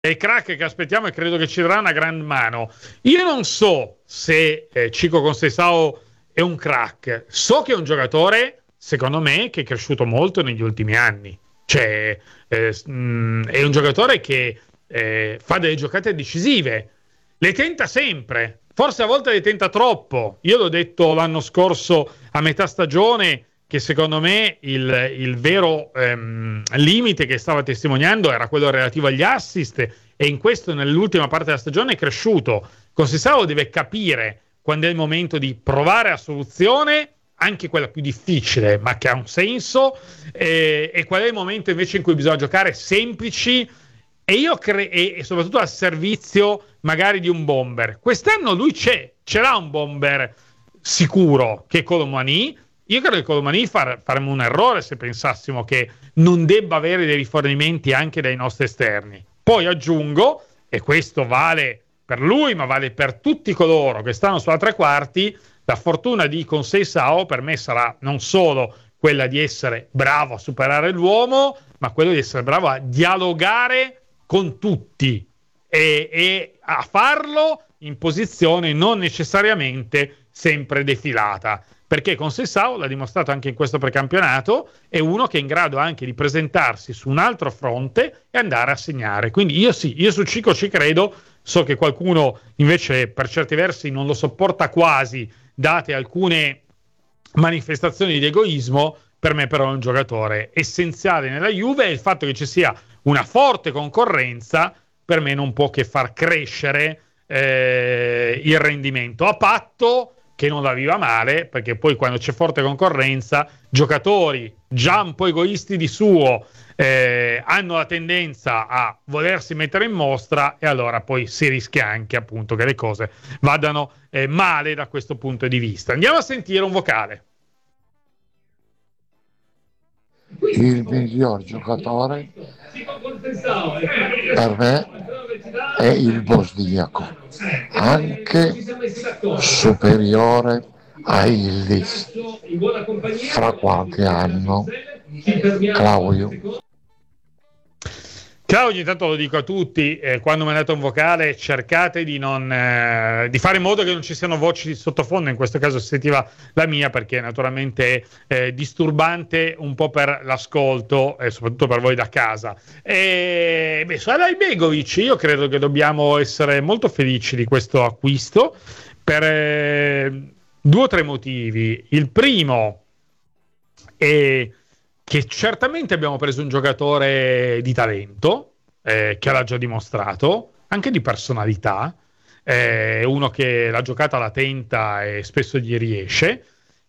è il crack che aspettiamo e credo che ci darà una gran mano. Io non so se Chico Conceição è un crack, so che è un giocatore, secondo me, che è cresciuto molto negli ultimi anni. Cioè, è un giocatore che fa delle giocate decisive, le tenta sempre, forse a volte le tenta troppo. Io l'ho detto l'anno scorso a metà stagione che secondo me il vero limite che stava testimoniando era quello relativo agli assist, e in questo nell'ultima parte della stagione è cresciuto. Conceição deve capire quando è il momento di provare la soluzione, anche quella più difficile ma che ha un senso, e qual è il momento invece in cui bisogna giocare semplici e soprattutto al servizio magari di un bomber. Quest'anno lui ce l'ha un bomber sicuro, che è Colomani. Io credo che Colomani faremmo un errore se pensassimo che non debba avere dei rifornimenti anche dai nostri esterni. Poi aggiungo, e questo vale per lui ma vale per tutti coloro che stanno sulla tre quarti, la fortuna di Conceição per me sarà non solo quella di essere bravo a superare l'uomo, ma quello di essere bravo a dialogare con tutti e a farlo in posizione non necessariamente sempre defilata, perché Conceição, l'ha dimostrato anche in questo precampionato, è uno che è in grado anche di presentarsi su un altro fronte e andare a segnare. Quindi io su Chico ci credo. So che qualcuno invece per certi versi non lo sopporta quasi, date alcune manifestazioni di egoismo. Per me però è un giocatore essenziale nella Juve, e il fatto che ci sia una forte concorrenza per me non può che far crescere il rendimento, a patto che non la viva male, perché poi quando c'è forte concorrenza, giocatori già un po' egoisti di suo hanno la tendenza a volersi mettere in mostra, e allora poi si rischia anche appunto che le cose vadano male da questo punto di vista. Andiamo a sentire un vocale. Il miglior giocatore per me è il bosniaco, anche superiore a Ildiz fra qualche anno. Claudio, intanto lo dico a tutti, quando mandate un vocale cercate di di fare in modo che non ci siano voci di sottofondo. In questo caso si sentiva la mia, perché naturalmente è disturbante un po' per l'ascolto e soprattutto per voi da casa. Su Alajbegovic io credo che dobbiamo essere molto felici di questo acquisto per 2 o 3 motivi. Il primo è che certamente abbiamo preso un giocatore di talento, che l'ha già dimostrato, anche di personalità, uno che la giocata la tenta e spesso gli riesce,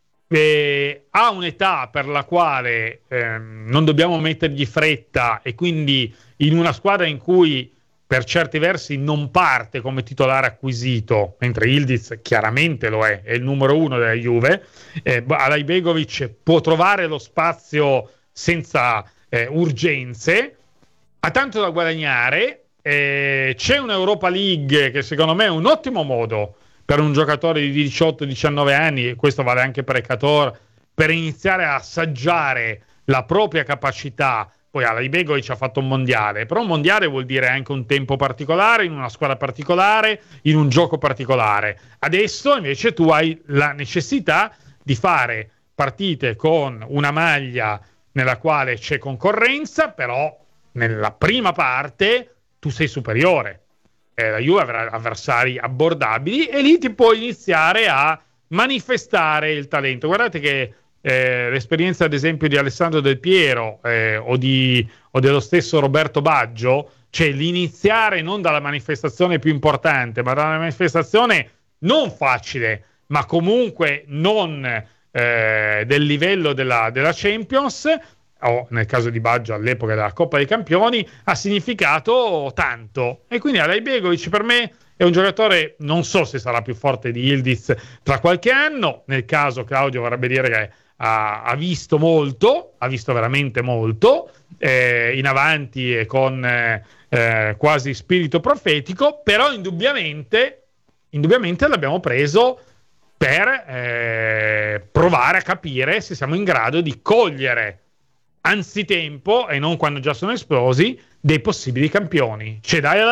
ha un'età per la quale non dobbiamo mettergli fretta, e quindi in una squadra in cui per certi versi non parte come titolare acquisito, mentre Ildiz chiaramente lo è il numero 1 della Juve, Alajbegovic può trovare lo spazio senza urgenze, ha tanto da guadagnare, c'è un'Europa League che secondo me è un ottimo modo per un giocatore di 18-19 anni, e questo vale anche per Ekator, per iniziare a assaggiare la propria capacità. Poi Alajbegovic ha fatto un mondiale, però un mondiale vuol dire anche un tempo particolare, in una squadra particolare, in un gioco particolare. Adesso invece tu hai la necessità di fare partite con una maglia nella quale c'è concorrenza, però nella prima parte tu sei superiore. La Juve avrà avversari abbordabili e lì ti puoi iniziare a manifestare il talento. Guardate che l'esperienza ad esempio di Alessandro Del Piero o dello stesso Roberto Baggio, cioè l'iniziare non dalla manifestazione più importante, ma dalla manifestazione non facile, ma comunque non del livello della Champions, o nel caso di Baggio all'epoca della Coppa dei Campioni, ha significato tanto. E quindi Alajbegovic per me è un giocatore, non so se sarà più forte di Ildiz tra qualche anno, nel caso Claudio vorrebbe dire che ha visto molto, ha visto veramente molto, in avanti e con quasi spirito profetico, però indubbiamente l'abbiamo preso per provare a capire se siamo in grado di cogliere anzitempo e non quando già sono esplosi dei possibili campioni. C'è dai